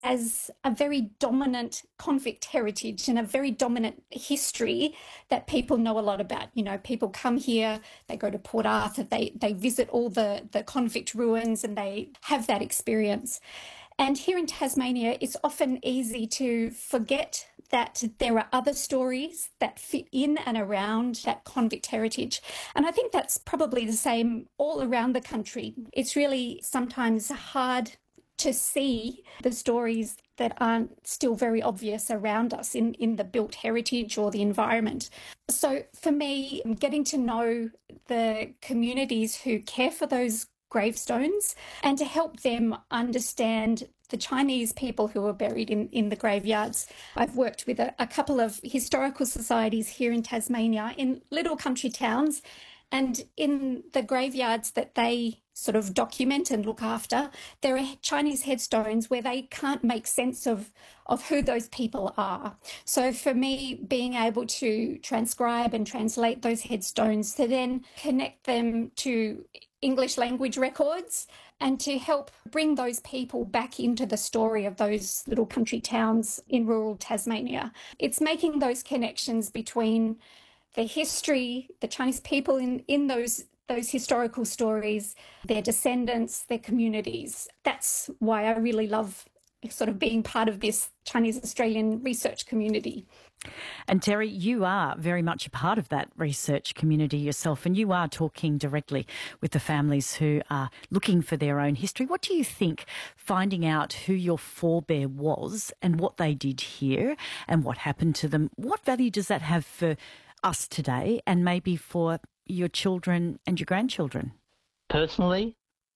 as a very dominant convict heritage and a very dominant history that people know a lot about. You know, people come here, they go to Port Arthur, they visit all the convict ruins and they have that experience. And here in Tasmania, it's often easy to forget that there are other stories that fit in and around that convict heritage. And I think that's probably the same all around the country. It's really sometimes hard to see the stories that aren't still very obvious around us in the built heritage or the environment. So for me, getting to know the communities who care for those gravestones and to help them understand the Chinese people who are buried in the graveyards. I've worked with a couple of historical societies here in Tasmania in little country towns, and in the graveyards that they sort of document and look after, there are Chinese headstones where they can't make sense of who those people are. So for me, being able to transcribe and translate those headstones to then connect them to English language records and to help bring those people back into the story of those little country towns in rural Tasmania. It's making those connections between the history, the Chinese people in those historical stories, their descendants, their communities. That's why I really love sort of being part of this Chinese Australian research community. And Terry, you are very much a part of that research community yourself, and you are talking directly with the families who are looking for their own history. What do you think, finding out who your forebear was and what they did here and what happened to them, what value does that have for us today and maybe for your children and your grandchildren? Personally,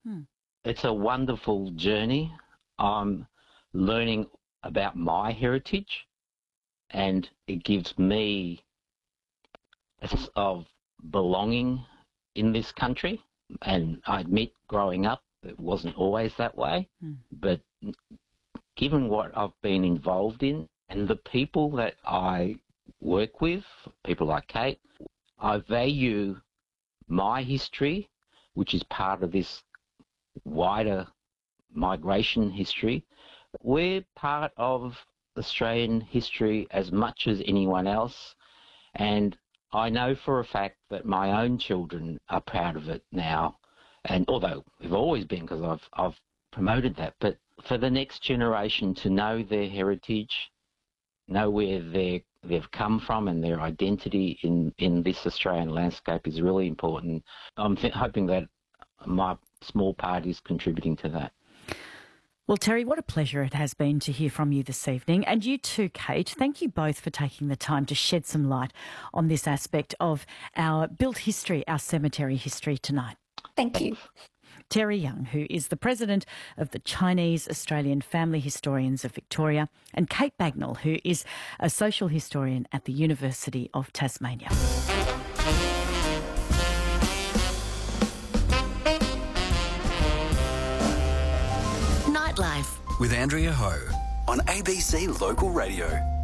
it's a wonderful journey. I'm learning about my heritage, and it gives me a sense of belonging in this country. And I admit, growing up, it wasn't always that way. But given what I've been involved in and the people that I work with, people like Kate, I value my history, which is part of this wider migration history. We're part of Australian history as much as anyone else, and I know for a fact that my own children are proud of it now, and although we've always been, because I've promoted that, but for the next generation to know their heritage, know where they've come from and their identity in this Australian landscape is really important. I'm hoping that my small part is contributing to that. Well, Terry, what a pleasure it has been to hear from you this evening. And you too, Kate. Thank you both for taking the time to shed some light on this aspect of our built history, our cemetery history tonight. Thank you. Terry Young, who is the president of the Chinese Australian Family Historians of Victoria, and Kate Bagnall, who is a social historian at the University of Tasmania. Nightlife with Andrea Ho on ABC Local Radio.